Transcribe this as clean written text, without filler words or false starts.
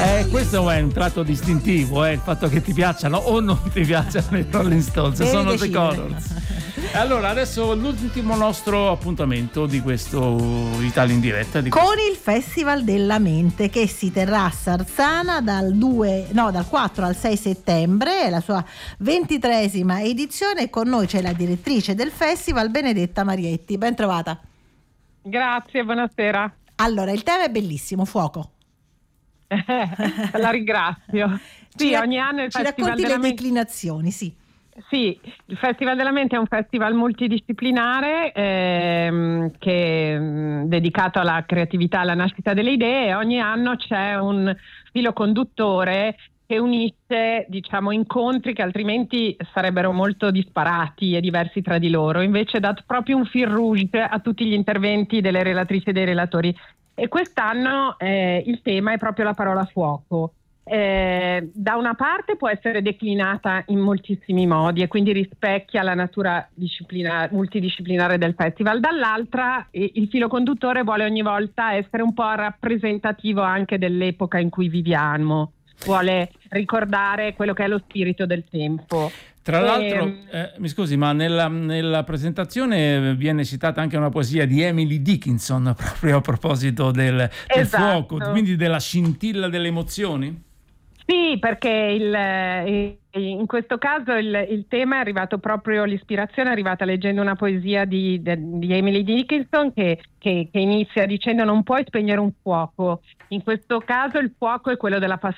Questo è un tratto distintivo, il fatto che ti piacciono o non ti piacciono i Rolling Stones, sono The Colors. Allora, adesso l'ultimo nostro appuntamento di questo Italia in diretta con il Festival della Mente, che si terrà a Sarzana dal 4 al 6 settembre, è la sua 23esima edizione. Con noi c'è la direttrice del festival, Benedetta Marietti. Ben trovata. Grazie, buonasera. Allora, il tema è bellissimo, fuoco. La ringrazio. Sì, ogni anno il ci Festival racconti della le declinazioni, sì. Sì, il Festival della Mente è un festival multidisciplinare che è dedicato alla creatività, alla nascita delle idee, e ogni anno c'è un filo conduttore che unisce, diciamo, incontri che altrimenti sarebbero molto disparati e diversi tra di loro. Invece dà proprio un fil rouge a tutti gli interventi delle relatrici e dei relatori. E quest'anno il tema è proprio la parola fuoco. Da una parte può essere declinata in moltissimi modi e quindi rispecchia la natura multidisciplinare del festival, dall'altra il filo conduttore vuole ogni volta essere un po' rappresentativo anche dell'epoca in cui viviamo, vuole ricordare quello che è lo spirito del tempo. Tra l'altro, mi scusi, ma nella presentazione viene citata anche una poesia di Emily Dickinson proprio a proposito del fuoco, quindi della scintilla delle emozioni? Sì, perché in questo caso il tema è arrivato proprio, l'ispirazione è arrivata leggendo una poesia di Emily Dickinson che inizia dicendo: non puoi spegnere un fuoco. In questo caso il fuoco è quello della passione